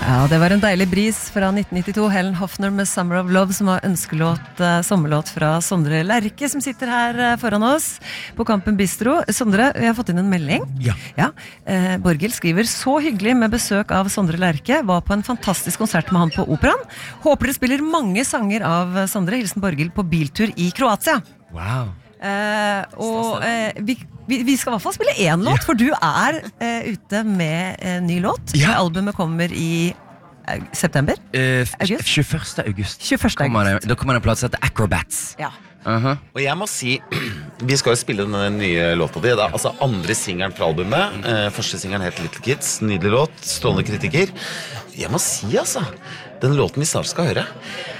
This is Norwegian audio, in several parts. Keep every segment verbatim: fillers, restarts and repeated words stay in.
Ja, det var en deilig bris fra nitten nittito, Helen Hofner med Summer of Love, som var ønskelåt, eh, sommerlåt fra Sondre Lerche, som sitter her eh, foran oss på Kampen Bistro. Sondre, vi har fått inn en melding. Ja. Ja, eh, Borghild skriver, så hyggelig med besøk av Sondre Lerche, var på en fantastisk konsert med han på Operaen. Håper dere spiller mange sanger av Sondre, hilsen Borghild, på biltur i Kroatia. Wow. Eh, og eh, vi, vi, vi skal I hvert fall spille én låt, for du er eh, ute med en ny låt. Ja. Albumet kommer I eh, september. Uh, August? tjueførste august. tjueførste Kommer det, august. da kommer det en plass som heter Acrobats. Ja. Uh-huh. Og jeg må si, vi skal jo spille denne nye låta di. Det er altså andre singeren fra albumet. eh, Første singeren heter Little Kids. Nydelig låt, strålende kritiker. Jeg må si altså, den låten vi snart skal høre,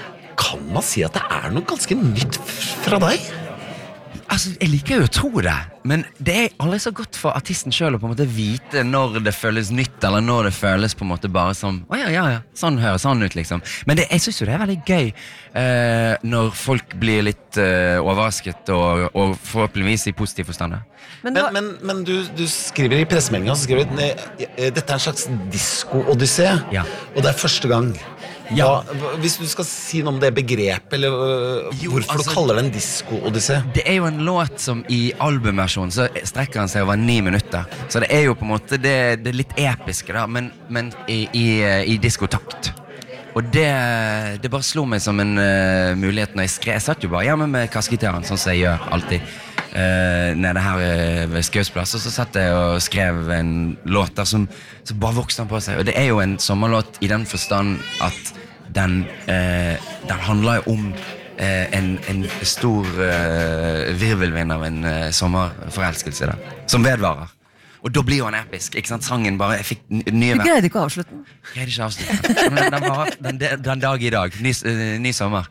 kan man si at det er noe ganske nytt fra deg? Altså, jeg liker jo å tro det, men det er aldri så godt for artisten selv å på en måte vite når det føles nytt, eller når det føles på en måte bare som, å ja, ja, ja, sånn høres sånn ut liksom. Men det, jeg synes jo det er veldig gøy eh, når folk blir litt eh, overrasket, og, og forhåpentligvis I positiv forstand. Men, Men, men, men du, du skriver I pressemeldingen, så skriver du, eh, dette er en slags disco-odyssé, Ja. og det er første gang. Ja. Hva, hvis du skal si noe om det begrepet, eller øh, Jo, hvorfor altså- du kaller det en disco-odyssé? Det er jo en låt som I albumversjonen så strekker han seg over ni minutter. Så det er jo på en måte det, det er litt episke da, men, men I, i, I diskotakt. Og det, det bare slo meg som en uh, mulighet når jeg skrev. Jeg satt jo bare hjemme med kassegitaren, sånn som jeg gjør alltid. Uh, nede her uh, ved Skausplass, og så satt jeg og skrev en låt der som, som bare vokste han på seg. Og det er jo en sommerlåt I den forstand at den, uh, den handler jo om uh, en, en stor uh, virvelvind av en uh, sommerforelskelse da, som vedvarer. Og da blir jo han episk, ikke sant? Sangen bare, jeg fikk n- nye... du greide ikke å avslutte den. Greide ikke å avslutte den. Men den var den, den dag I dag, ny, uh, ny sommer.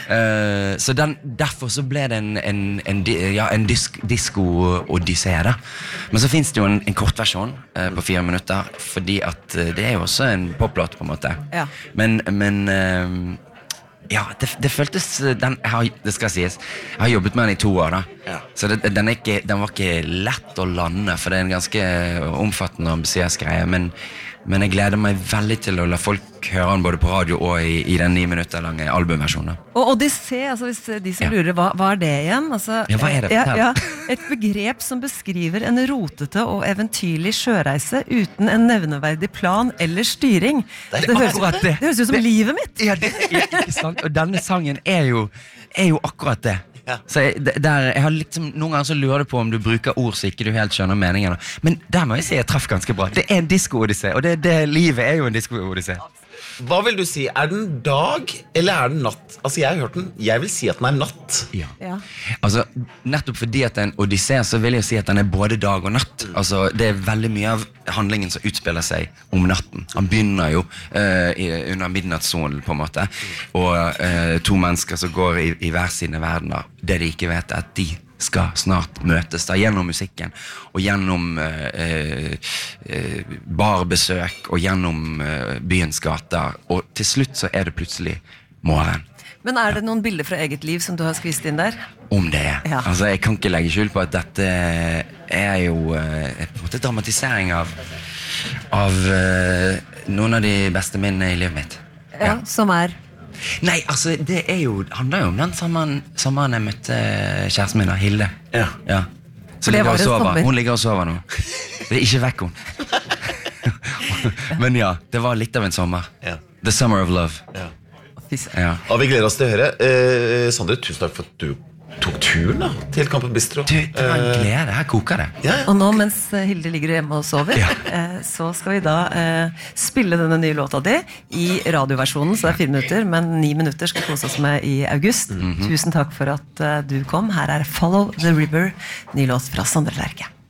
Uh, så den, derfor så ble det en, en, en, di- ja, en disk, disco-odyssé da. Men så finnes det jo en, en kortversjon uh, på fire minutter, fordi at uh, det er jo også en poplåt på en måte. Ja. Men, men uh, ja, det, det føltes den, jeg har, det skal sies jeg har jobbet med den I to år da Ja. så det, den, er ikke, den var ikke lett å lande for det er en ganske omfattende og ambisiøs greie men, men jeg gleder meg veldig til å la folk høre den både på radio og I, I den ni minutter lange albumversjonen Og Odyssé, altså hvis de som Ja. lurer, hva, hva er det igjen? Altså, Ja, hva er det? Ja, Fortell. ja, et begrep som beskriver en rotete og eventyrlig sjøreise uten en nevneverdig plan eller styring. Det er Det høres, akkurat det. det høres ut som Det- livet mitt. Ja, det er ikke sant. Og denne sangen er jo, er jo akkurat det. Ja. Så jeg, det- der, jeg har liksom, noen ganger så lurer du på om du bruker ord så ikke du helt skjønner meningen. Men der må jeg si jeg traff ganske bra. Det er en disco-odyssé, og det, det livet er jo en disco-odyssé. Hva vil du si? Er den dag, eller er den natt? Altså, jeg har hørt den. Jeg vil si at den er natt. Ja. Ja. Altså, nettopp fordi at det er en odyssé, så vil jeg si at den er både dag og natt. Altså, det er veldig mye av handlingen som utspiller seg om natten. Han begynner jo eh, i, under midnattssonen på en måte, og eh, to mennesker som går i, i hver sine verdener, det de ikke vet er at de skal snart møtes da, gjennom musikken, og gjennom eh, eh, barbesøk, og gjennom eh, byens gater, og til slutt så er det plutselig morgen. Men er det noen bilder fra eget liv som du har skvist inn der? Om det er. Ja. Altså, jeg kan ikke legge skjul på at dette er jo eh, på en måte dramatisering av, av eh, noen av de beste minnene I livet mitt. Ja, som er... Nei, altså, det er jo, handler jo om den sommeren, sommeren jeg møtte kjæresten min, da, Hilde. Ja. Ja. Så For det ligger var og en sover. sommer. Hun ligger og sover nå. Det er ikke vekk hun. Men ja, det var litt av en sommer. Ja. The Summer of Love. Ja. Ja. Og vi gleder oss til å høre. Eh, Sondre, tusen takk for at du tok turen da, til Kampen Bistro. Du, det var en glede, her koker det. Ja, ja. Og nå, mens eh, Hilde ligger hjemme og sover, Ja. eh, så skal vi da eh, spille denne nye låta di I radioversjonen, så det er fire minutter, men ni minutter skal kose oss med I august. Tusen takk for at eh, du kom. Her er Follow the River, ny låt fra Sondre Lerche.